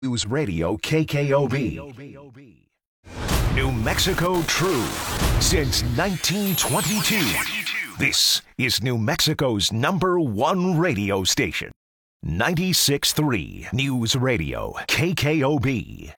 News Radio KKOB. New Mexico True. Since 1922. This is New Mexico's #1 radio station. 96.3 News Radio KKOB.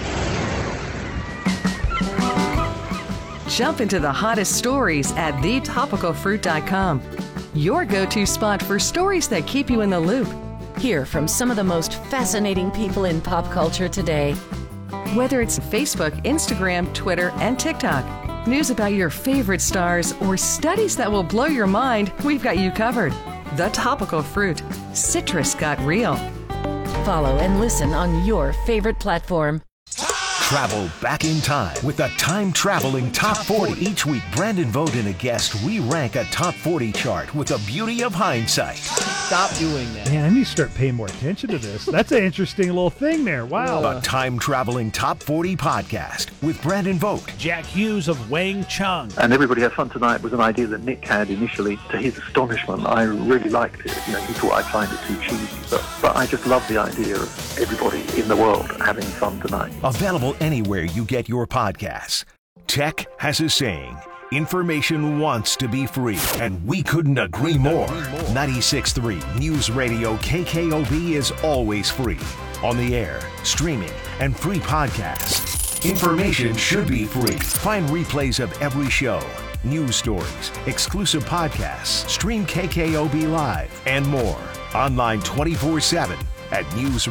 Jump into the hottest stories at thetopicalfruit.com. Your go-to spot for stories that keep you in the loop. Hear from some of the most fascinating people in pop culture today. Whether it's Facebook, Instagram, Twitter, and TikTok, news about your favorite stars, or studies that will blow your mind, we've got you covered. The Topical Fruit. Citrus got real. Follow and listen on your favorite platform. Travel back in time with the time-traveling Top 40. Each week, Brandon Vogt and a guest re-rank a Top 40 chart with the beauty of hindsight. Stop doing that. Man, I need to start paying more attention to this. That's an interesting little thing there. Wow. The time-traveling Top 40 podcast with Brandon Vogt. Jack Hughes of Wang Chung. And Everybody Has Fun Tonight was an idea that Nick had initially. To his astonishment, I really liked it. You know, he thought I'd find it too cheesy. But I just love the idea of everybody in the world having fun tonight. Available anywhere you get your podcasts. Tech has a saying. Information wants to be free, and we couldn't agree more. 96.3 News Radio KKOB is always free. On the air, streaming, and free podcasts. Information should be free. Find replays of every show, news stories, exclusive podcasts, stream KKOB Live, and more. Online 24/7 at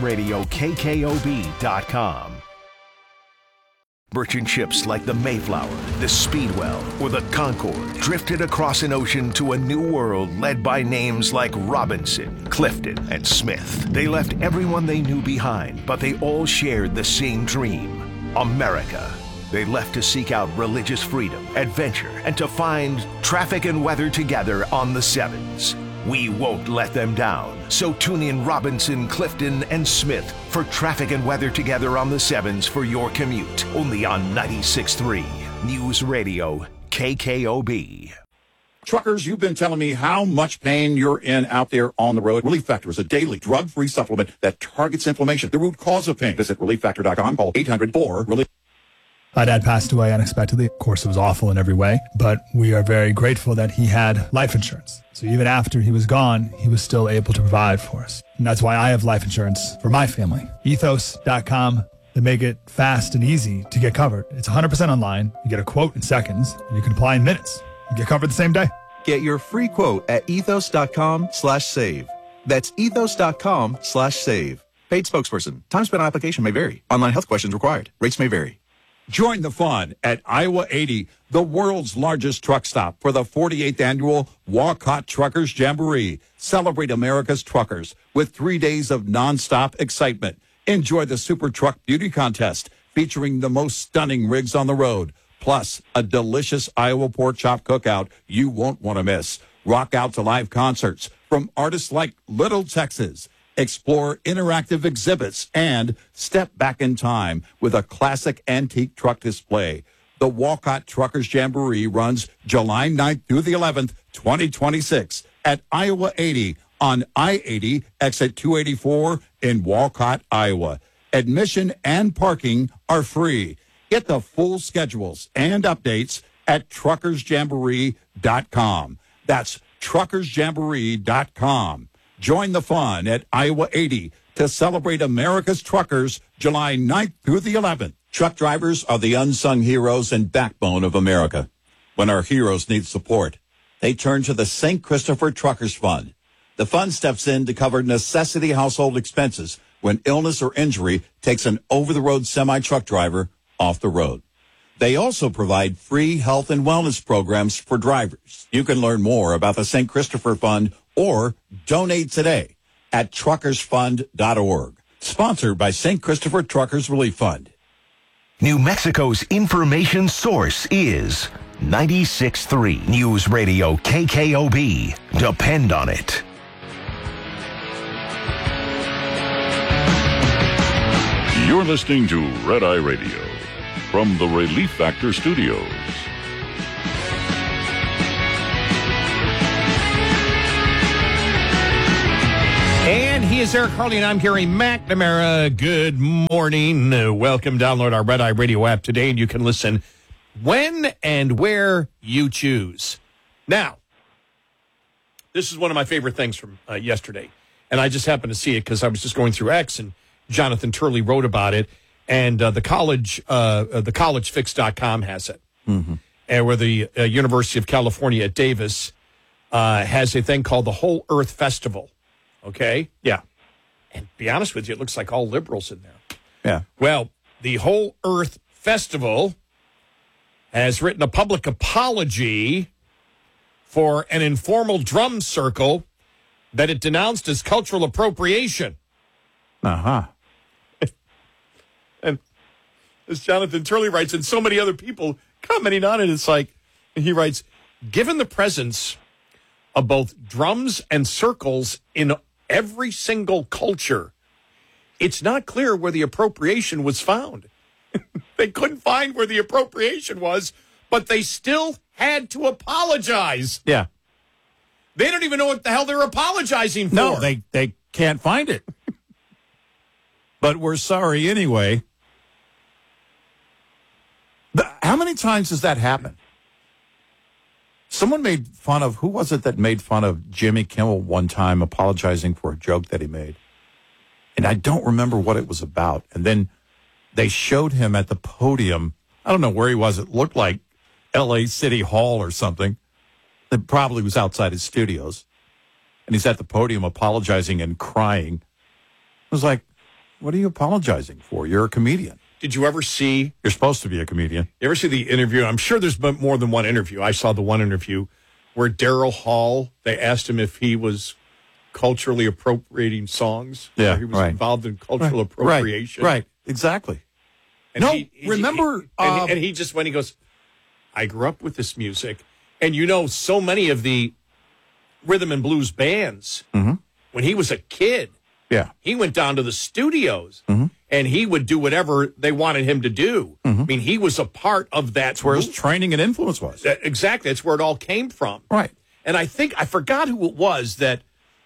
newsradiokkOB.com. Merchant ships like the Mayflower, the Speedwell, or the Concorde drifted across an ocean to a new world led by names like Robinson, Clifton, and Smith. They left everyone they knew behind, but they all shared the same dream: America. They left to seek out religious freedom, adventure, and to find traffic and weather together on the Sevens. We won't let them down. So tune in Robinson, Clifton, and Smith for traffic and weather together on the Sevens for your commute. Only on 96.3 News Radio KKOB. Truckers, you've been telling me how much pain you're in out there on the road. Relief Factor is a daily drug-free supplement that targets inflammation, the root cause of pain. Visit ReliefFactor.com. Call 800-4-RELIEF. My dad passed away unexpectedly. Of course, it was awful in every way, but we are very grateful that he had life insurance. So even after he was gone, he was still able to provide for us. And that's why I have life insurance for my family. Ethos.com. They make it fast and easy to get covered. It's 100% online. You get a quote in seconds, and you can apply in minutes. You get covered the same day. Get your free quote at ethos.com/save. That's ethos.com/save. Paid spokesperson. Time spent on application may vary. Online health questions required. Rates may vary. Join the fun at Iowa 80, the world's largest truck stop, for the 48th annual Walcott Truckers Jamboree. Celebrate America's truckers with 3 days of nonstop excitement. Enjoy the Super Truck Beauty Contest featuring the most stunning rigs on the road, plus a delicious Iowa pork chop cookout you won't want to miss. Rock out to live concerts from artists like Little Texas. Explore interactive exhibits and step back in time with a classic antique truck display. The Walcott Truckers Jamboree runs July 9th through the 11th, 2026 at Iowa 80 on I-80 exit 284 in Walcott, Iowa. Admission and parking are free. Get the full schedules and updates at truckersjamboree.com. That's truckersjamboree.com. Join the fun at Iowa 80 to celebrate America's truckers July 9th through the 11th. Truck drivers are the unsung heroes and backbone of America. When our heroes need support, they turn to the St. Christopher Truckers Fund. The fund steps in to cover necessity household expenses when illness or injury takes an over-the-road semi-truck driver off the road. They also provide free health and wellness programs for drivers. You can learn more about the St. Christopher Fund or donate today at truckersfund.org. Sponsored by St. Christopher Truckers Relief Fund. New Mexico's information source is 96.3 News Radio KKOB. Depend on it. You're listening to Red Eye Radio from the Relief Factor Studios. And here He is Eric Harley, and I'm Gary McNamara. Good morning. Welcome. Download our Red Eye Radio app today, and you can listen when and where you choose. Now, this is one of my favorite things from yesterday, and I just happened to see it because I was just going through X, and Jonathan Turley wrote about it, and the collegefix.com has it, and where the University of California at Davis has a thing called the Whole Earth Festival. Okay? Yeah. And to be honest with you, it looks like all liberals in there. Yeah. Well, the Whole Earth Festival has written a public apology for an informal drum circle that it denounced as cultural appropriation. Uh-huh. And as Jonathan Turley writes, and so many other people commenting on it, it's like, he writes, given the presence of both drums and circles in every single culture, it's not clear where the appropriation was found. They couldn't find where the appropriation was, but they still had to apologize. Yeah. They don't even know what the hell they're apologizing for. No, they can't find it. But we're sorry anyway. How many times has that happened? Someone made fun of, who was it that made fun of Jimmy Kimmel one time apologizing for a joke that he made? And I don't remember what it was about. And then they showed him at the podium. I don't know where he was. It looked like L.A. City Hall or something. It probably was outside his studios. And he's at the podium apologizing and crying. I was like, what are you apologizing for? You're a comedian. Did you ever see... You're supposed to be a comedian. You ever see the interview? I'm sure there's been more than one interview. I saw the one interview where Daryl Hall, they asked him if he was culturally appropriating songs. Yeah, he was involved in cultural appropriation. Right, exactly. And remember... And he just, when he goes, I grew up with this music. And you know, so many of the rhythm and blues bands, when he was a kid, he went down to the studios. And he would do whatever they wanted him to do. I mean, he was a part of that. That's where his training and influence was. Exactly. That's where it all came from. Right. And I forgot who it was that,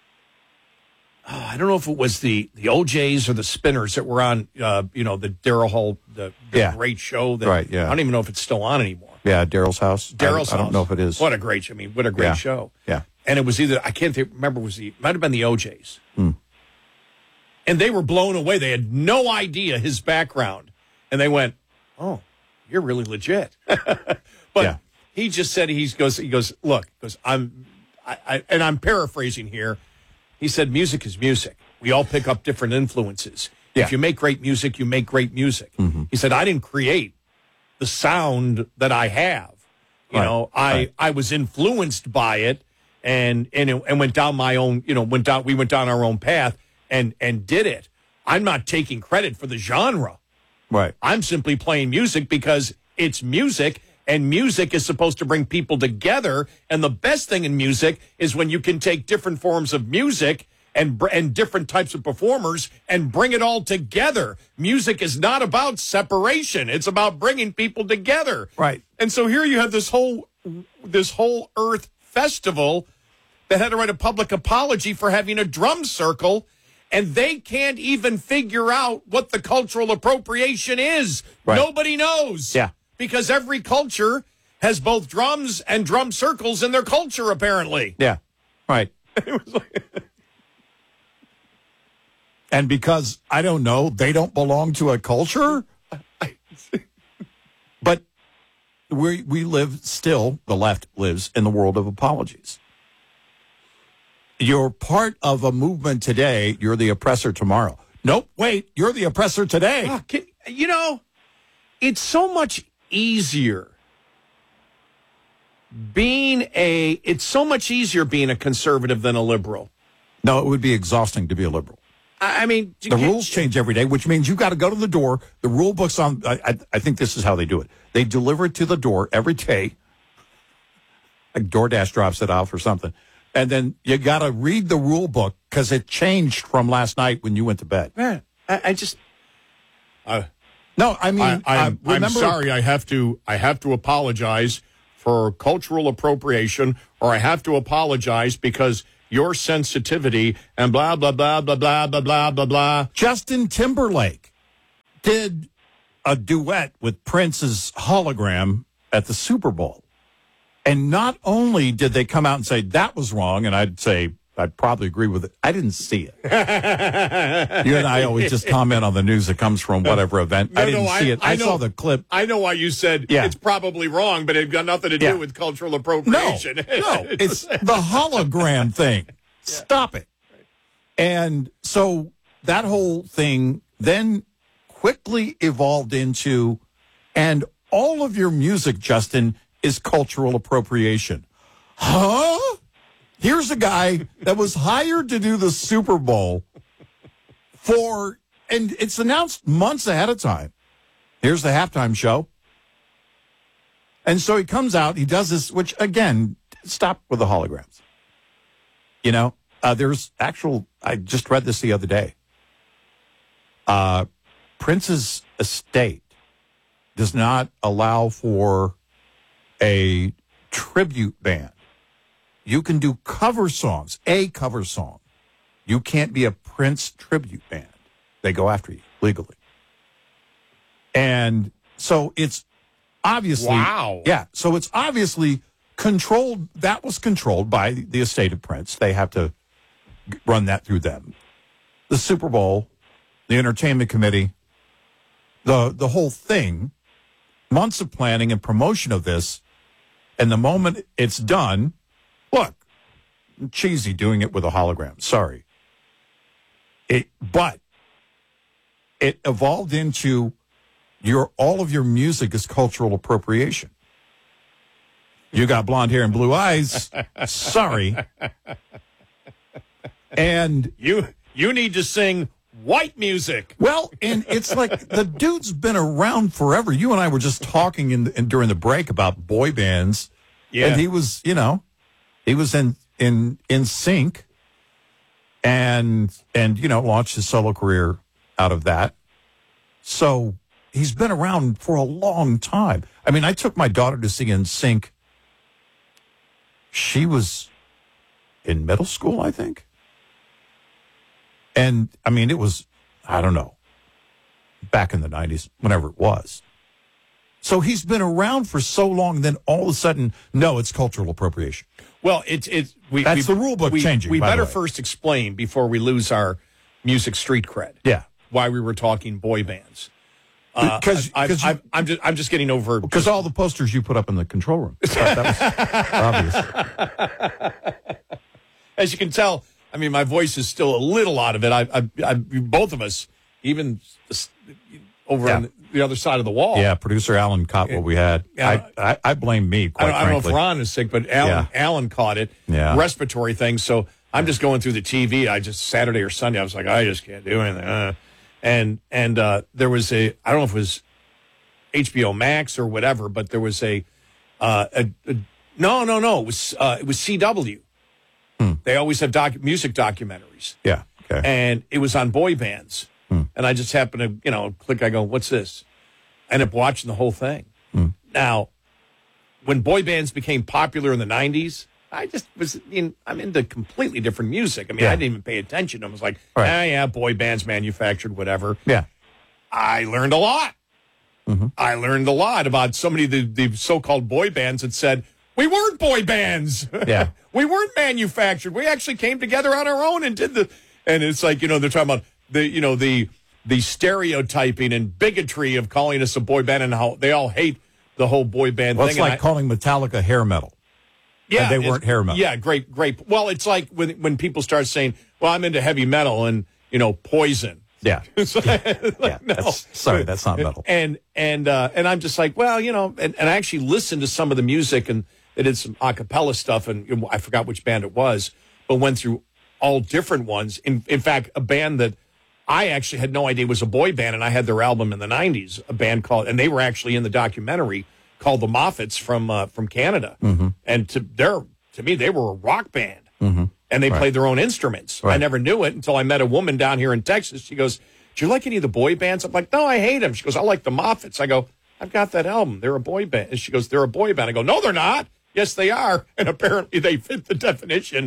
I don't know if it was the OJs or the Spinners that were on, the Daryl Hall, the great show. That, I don't even know if it's still on anymore. Yeah, Daryl's House. Daryl's House. I don't know if it is. What a great show. Yeah. And it was either, I can't remember, might have been the OJs. And they were blown away. They had no idea his background. And they went, oh, you're really legit. But he just said, he goes, look, I'm paraphrasing here. He said, music is music. We all pick up different influences. Yeah. If you make great music, you make great music. He said, I didn't create the sound that I have. You know, I was influenced by it and went down my own, we went down our own path. And did it. I'm not taking credit for the genre. Right. I'm simply playing music because it's music, and music is supposed to bring people together. And the best thing in music is when you can take different forms of music and different types of performers and bring it all together. Music is not about separation. It's about bringing people together. Right. And so here you have this whole Earth Festival that had to write a public apology for having a drum circle. And they can't even figure out what the cultural appropriation is. Right. Nobody knows. Yeah. Because every culture has both drums and drum circles in their culture, apparently. Yeah. Right. And because, I don't know, they don't belong to a culture? But we live still, the left lives in the world of apologies. You're part of a movement today. You're the oppressor tomorrow. Nope. Wait, you're the oppressor today. It's so much easier being a conservative than a liberal. No, it would be exhausting to be a liberal. I mean, the rules change every day, which means you got to go to the door. The rule book's on. I think this is how they do it. They deliver it to the door every day. Like DoorDash drops it off or something. And then you got to read the rule book because it changed from last night when you went to bed. Man, I just. No, I mean, I'm sorry. I have to apologize for cultural appropriation, or I have to apologize because your sensitivity and blah, blah, blah, blah, blah, blah, blah, blah, blah. Justin Timberlake did a duet with Prince's Hologram at the Super Bowl. And not only did they come out and say that was wrong, and I'd probably agree with it. I didn't see it. You and I always just comment on the news that comes from whatever event. I didn't see it. I saw the clip. I know why you said it's probably wrong, but it got nothing to do with cultural appropriation. No, it's the hologram thing. Stop it. And so that whole thing then quickly evolved into, and all of your music, Justin, is cultural appropriation. Huh? Here's a guy that was hired to do the Super Bowl and it's announced months ahead of time. Here's the halftime show. And so he comes out, he does this, which again, stop with the holograms. You know, I just read this the other day. Prince's estate does not allow for a tribute band. You can do cover songs, a cover song. You can't be a Prince tribute band. They go after you legally. And so it's obviously... Wow. Yeah, so it's obviously controlled. That was controlled by the estate of Prince. They have to run that through them. The Super Bowl, the entertainment committee, the whole thing, months of planning and promotion of this, and the moment it's done... Look, cheesy doing it with a hologram. Sorry. But it evolved into all of your music is cultural appropriation. You got blonde hair and blue eyes. Sorry. And you need to sing white music. Well, and it's like the dude's been around forever. You and I were just talking during the break about boy bands. Yeah. And he was, he was in sync and launched his solo career out of that. So he's been around for a long time. I mean, I took my daughter to see NSYNC. She was in middle school, I think. And I mean, it was, I don't know, back in the 90s, whenever it was. So he's been around for so long, then all of a sudden, no, it's cultural appropriation. Well, that's the rule book changing. We better first explain before we lose our music street cred. Yeah, why we were talking boy bands. Because I'm just getting over because all the posters you put up in the control room. That was obvious. As you can tell, I mean, my voice is still a little out of it. I both of us, even over on the other side of the wall. Yeah, producer Alan caught what we had. I blame me, quite frankly. I don't know if Ron is sick, but Alan caught it. Yeah. Respiratory thing. So I'm just going through the TV. Saturday or Sunday, I was like, I just can't do anything. And there was I don't know if it was HBO Max or whatever, but there was no, it was CW. They always have music documentaries. Yeah. Okay. And it was on boy bands. And I just happened to, click. I go, what's this? I ended up watching the whole thing. Now, when boy bands became popular in the 90s, I just I'm into completely different music. I mean, I didn't even pay attention. I was like, boy bands manufactured, whatever. Yeah. I learned a lot. I learned a lot about somebody, the so-called boy bands that said, we weren't boy bands. Yeah. We weren't manufactured. We actually came together on our own and did and it's like, they're talking about the stereotyping and bigotry of calling us a boy band and how they all hate the whole boy band thing. It's like calling Metallica hair metal. Yeah. And they weren't hair metal. Yeah, great. Well, it's like when people start saying, well, I'm into heavy metal and, Poison. Yeah. It's like, no. That's not metal. And I'm just like, well, and I actually listened to some of the music and they did some a cappella stuff and I forgot which band it was, but went through all different ones. In fact, a band that I actually had no idea was a boy band, and I had their album in the 90s, a band called, and they were actually in the documentary called the Moffats from Canada. And to me, they were a rock band, and they played their own instruments. I never knew it until I met a woman down here in Texas. She goes, do you like any of the boy bands? I'm like, no, I hate them. She goes, I like the Moffats. I go, I've got that album. They're a boy band. And she goes, they're a boy band. I go, no, they're not. Yes, they are. And apparently they fit the definition.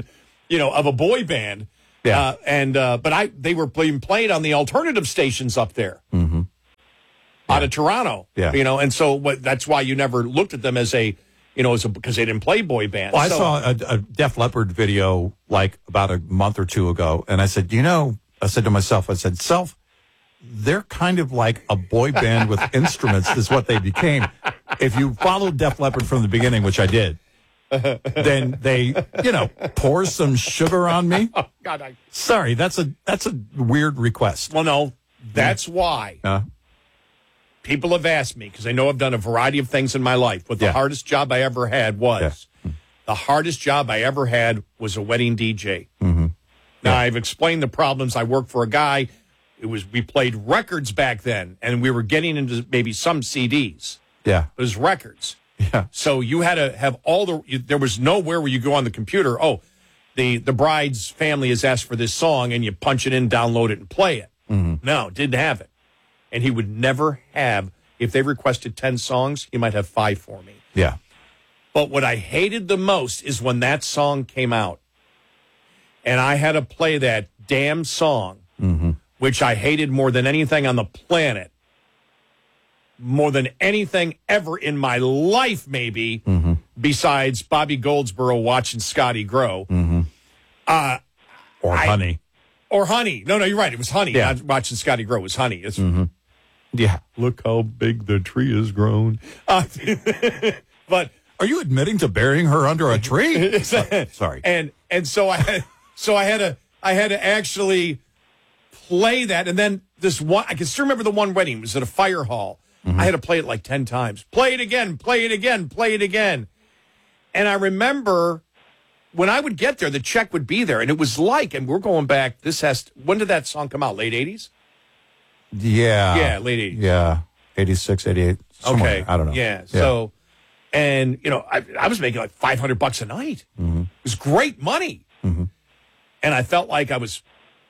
of a boy band. Yeah. But they were being played on the alternative stations up there. Mm-hmm. Out of Toronto. Yeah. And so that's why you never looked at them as because they didn't play boy bands. Well, I saw a Def Leppard video like about a month or two ago, and I said, I said to myself, Self, they're kind of like a boy band with instruments is what they became. If you followed Def Leppard from the beginning, which I did, then they, pour some sugar on me. Oh, God, Sorry, that's a weird request. Well, no, that's why. People have asked me, because I know I've done a variety of things in my life, but the hardest job I ever had was, the hardest job I ever had was a wedding DJ. Mm-hmm. Now, I've explained the problems. I worked for a guy. We played records back then, and we were getting into maybe some CDs. Yeah. It was records. Yeah. So you had to have there was nowhere where you go on the computer, the bride's family has asked for this song, and you punch it in, download it, and play it. Mm-hmm. No, didn't have it. And he would never have, if they requested 10 songs, he might have 5 for me. Yeah. But what I hated the most is when that song came out, and I had to play that damn song, which I hated more than anything on the planet, more than anything ever in my life, maybe, besides Bobby Goldsboro watching Scotty grow. Or Honey. Or Honey. No, you're right. It was Honey. Yeah. Not watching Scotty grow. It was Honey. It's, Yeah. Look how big the tree has grown. But are you admitting to burying her under a tree? Sorry. And so I had to actually play that, and then this one, I can still remember the one wedding. It was at a fire hall. I had to play it like 10 times. Play it again, play it again, play it again. And I remember when I would get there, the check would be there, and it was like, and we're going back, when did that song come out? Late 80s? Yeah. Yeah, late 80s. Yeah. 86, 88. Somewhere. Okay. I don't know. Yeah. So, and, I was making like $500 a night. It was great money. And I felt like I was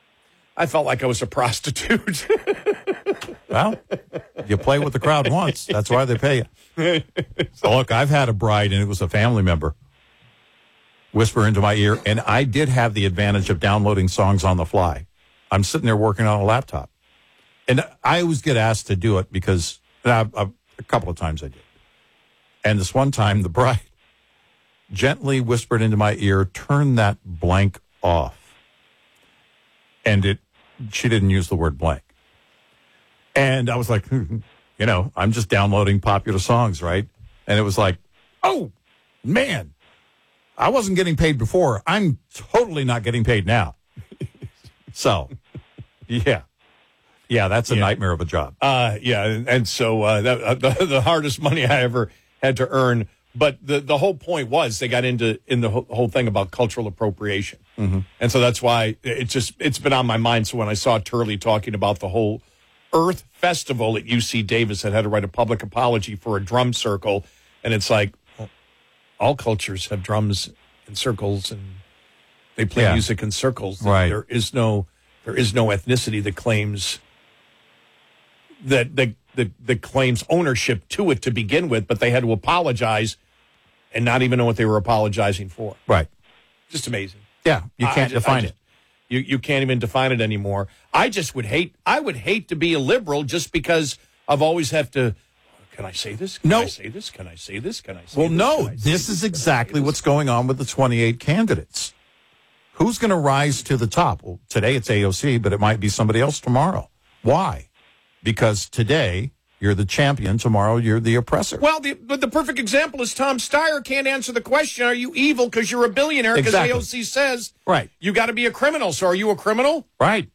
a prostitute. Well, you play what the crowd wants. That's why they pay you. So, look, I've had a bride, and it was a family member, whisper into my ear, and I did have the advantage of downloading songs on the fly. I'm sitting there working on a laptop. And I always get asked to do it because a couple of times I did. And this one time, the bride gently whispered into my ear, turn that blank off. And she didn't use the word blank. And I was like, I'm just downloading popular songs, right? And it was like, oh, man, I wasn't getting paid before. I'm totally not getting paid now. So, yeah. Yeah, that's a nightmare of a job. And so the hardest money I ever had to earn. But the whole point was they got in the whole thing about cultural appropriation. And so that's why it's been on my mind. So when I saw Turley talking about the whole Earth Festival at UC Davis that had to write a public apology for a drum circle, and it's like, well, all cultures have drums and circles, and they play music in circles. Right. There is no ethnicity that claims that claims ownership to it to begin with, but they had to apologize and not even know what they were apologizing for. Right. Just amazing. Yeah, you can't define it. You can't even define it anymore. I would hate to be a liberal just because I've always have to, can I say this? Can I say this? Can I say this? Can I say well, this? no, this is exactly what's going on with the 28 candidates. Who's going to rise to the top? Well, today it's AOC, but it might be somebody else tomorrow. Why? Because today you're the champion, tomorrow you're the oppressor. Well, but the perfect example is Tom Steyer can't answer the question, are you evil because you're a billionaire? Because AOC says you got to be a criminal. So are you a criminal? Right.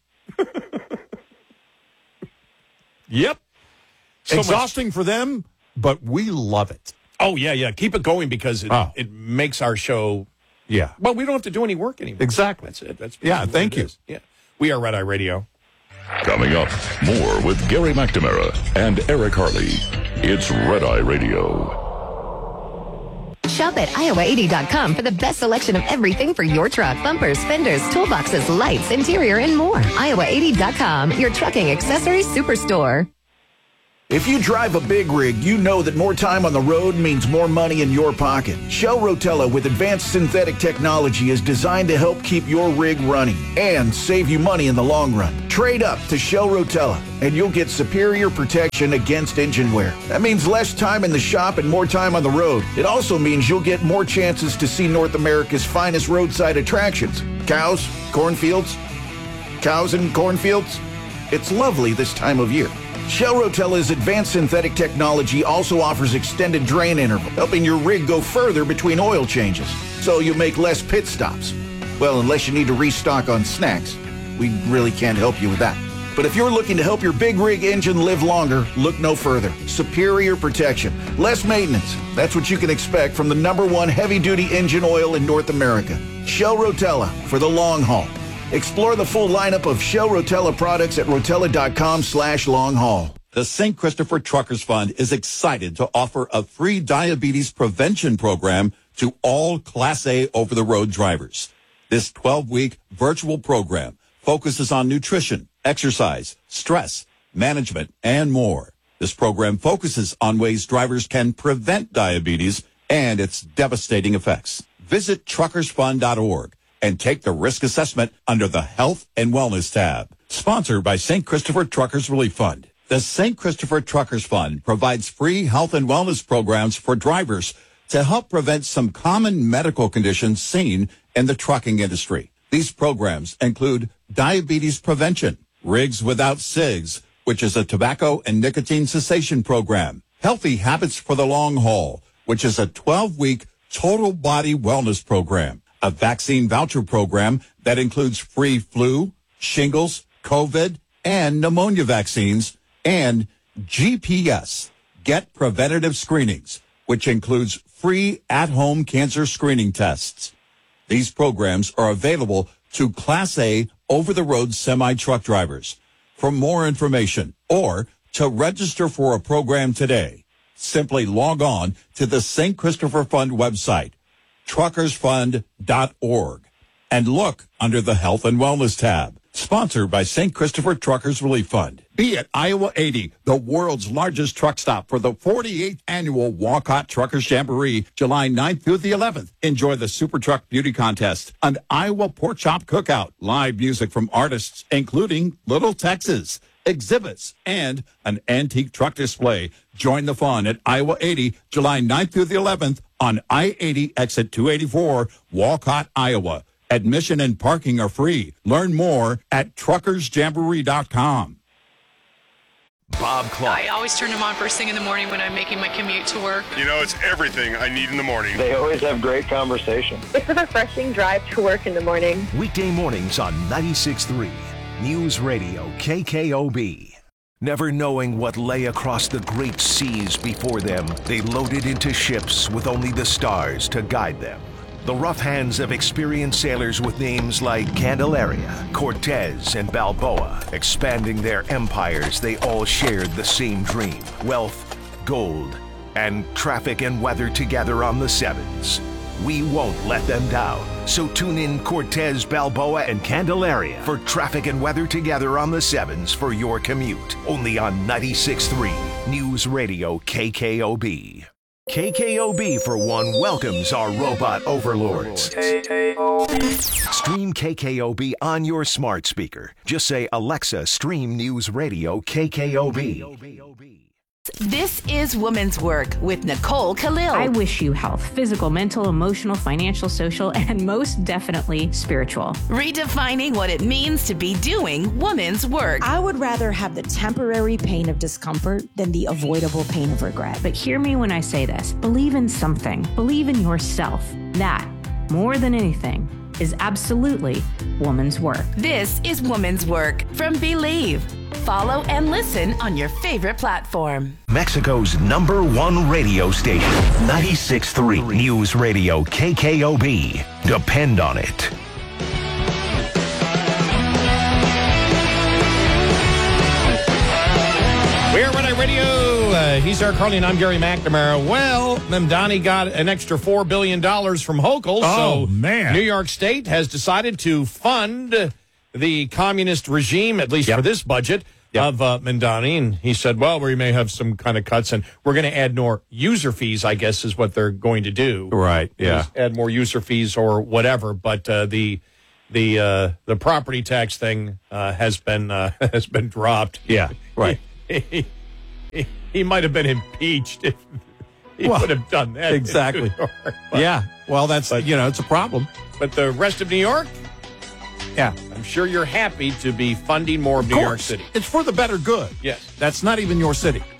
Yep. So exhausting for them, but we love it. Oh, yeah. Keep it going because it makes our show. Yeah. Well, we don't have to do any work anymore. Exactly. That's it. That's thank you. Yeah. We are Red Eye Radio. Coming up, more with Gary McNamara and Eric Harley. It's Red Eye Radio. Shop at iowa80.com for the best selection of everything for your truck. Bumpers, fenders, toolboxes, lights, interior, and more. Iowa80.com, your trucking accessories superstore. If you drive a big rig, you know that more time on the road means more money in your pocket. Shell Rotella with advanced synthetic technology is designed to help keep your rig running and save you money in the long run. Trade up to Shell Rotella and you'll get superior protection against engine wear. That means less time in the shop and more time on the road. It also means you'll get more chances to see North America's finest roadside attractions. Cows, cornfields, cows and cornfields. It's lovely this time of year. Shell Rotella's advanced synthetic technology also offers extended drain interval, helping your rig go further between oil changes, so you make less pit stops. Well, unless you need to restock on snacks, we really can't help you with that. But if you're looking to help your big rig engine live longer, look no further. Superior protection, less maintenance. That's what you can expect from the #1 heavy-duty engine oil in North America. Shell Rotella for the long haul. Explore the full lineup of Shell Rotella products at rotella.com/long haul. The St. Christopher Truckers Fund is excited to offer a free diabetes prevention program to all Class A over-the-road drivers. This 12-week virtual program focuses on nutrition, exercise, stress, management, and more. This program focuses on ways drivers can prevent diabetes and its devastating effects. Visit truckersfund.org and take the risk assessment under the Health and Wellness tab. Sponsored by St. Christopher Truckers Relief Fund. The St. Christopher Truckers Fund provides free health and wellness programs for drivers to help prevent some common medical conditions seen in the trucking industry. These programs include diabetes prevention, Rigs Without Cigs, which is a tobacco and nicotine cessation program, Healthy Habits for the Long Haul, which is a 12-week total body wellness program, a vaccine voucher program that includes free flu, shingles, COVID, and pneumonia vaccines, and GPS, Get Preventative Screenings, which includes free at-home cancer screening tests. These programs are available to Class A over-the-road semi-truck drivers. For more information or to register for a program today, simply log on to the St. Christopher Fund website, truckersfund.org, and look under the Health and Wellness tab. Sponsored by St. Christopher Truckers Relief Fund. Be at Iowa 80, the world's largest truck stop for the 48th annual Walcott Truckers Jamboree, July 9th through the 11th. Enjoy the Super Truck Beauty Contest, an Iowa Pork Chop Cookout, live music from artists including Little Texas, exhibits, and an antique truck display. Join the fun at Iowa 80, July 9th through the 11th on I-80 exit 284, Walcott, Iowa. Admission and parking are free. Learn more at truckersjamboree.com. Bob Clark. I always turn them on first thing in the morning when I'm making my commute to work. You know, it's everything I need in the morning. They always have great conversation. It's a refreshing drive to work in the morning. Weekday mornings on 96.3 News Radio KKOB. Never knowing what lay across the great seas before them, they loaded into ships with only the stars to guide them. The rough hands of experienced sailors with names like Candelaria, Cortez, and Balboa. Expanding their empires, they all shared the same dream: wealth, gold, and traffic and weather together on the Sevens. We won't let them down. So tune in Cortez, Balboa, and Candelaria for traffic and weather together on the Sevens for your commute. Only on 96.3 News Radio KKOB. KKOB, for one, welcomes our robot overlords. Stream KKOB on your smart speaker. Just say, Alexa, stream News Radio KKOB. This is Woman's Work with Nicole Khalil. I wish you health, physical, mental, emotional, financial, social, and most definitely spiritual. Redefining what it means to be doing woman's work. I would rather have the temporary pain of discomfort than the avoidable pain of regret. But hear me when I say this. Believe in something. Believe in yourself. That, more than anything, is absolutely woman's work. This is Woman's Work from Believe. Follow and listen on your favorite platform. Mexico's #1 radio station, 96.3 News Radio KKOB. Depend on it. We're Red Eye Radio. He's Eric Carly, and I'm Gary McNamara. Well, Mamdani got an extra $4 billion from Hochul. Oh, so man. New York State has decided to fund the communist regime, at least for this budget. of Mamdani, and he said, well, we may have some kind of cuts, and we're going to add more user fees, I guess is what they're going to do. Right, yeah. Just add more user fees or whatever, but the property tax thing has been dropped. Yeah, right. He might have been impeached if he would have done that. Exactly. Yeah. Well, it's a problem. But the rest of New York, yeah, I'm sure you're happy to be funding more of New York City. It's for the better good. Yes. That's not even your city.